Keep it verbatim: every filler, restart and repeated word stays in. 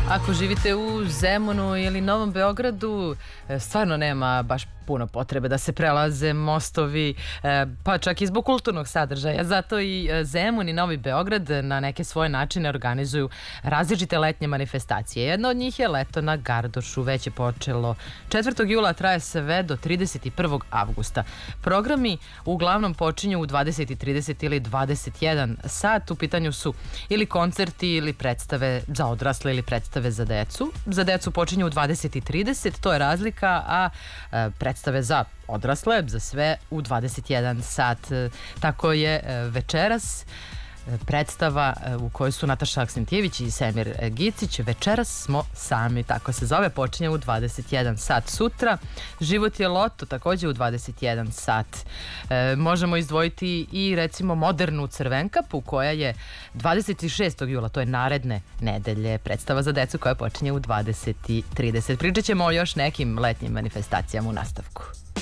Ako živite u Zemunu ili Novom Beogradu, stvarno nema baš puno potrebe da se prelaze mostovi, pa čak i zbog kulturnog sadržaja. Zato i Zemun i Novi Beograd na neke svoje načine organizuju različite letnje manifestacije. Jedna od njih je leto na Gardošu. Već je počelo četvrtog jula, traje sve do trideset prvog avgusta. Programi uglavnom počinju u dvadeset i trideset ili dvadeset jedan sat. U pitanju su ili koncerti ili predstave za odrasle ili predstave za decu. Za decu počinju u dvadeset i trideset, to je razlika, a predstave za odrasle, za sve u dvadeset jedan sat. Tako je večeras predstava u kojoj su Nataša Aksentijević i Semir Gicić. Večeras smo sami, tako se zove, počinje u dvadeset jedan sat sutra. Život je loto, takođe u dvadeset jedan sat. E, možemo izdvojiti i recimo modernu Crvenkapu koja je dvadeset šestog jula, to je naredne nedelje, predstava za decu koja počinje u dvadeset i trideset. Pričat ćemo o još nekim letnjim manifestacijama u nastavku.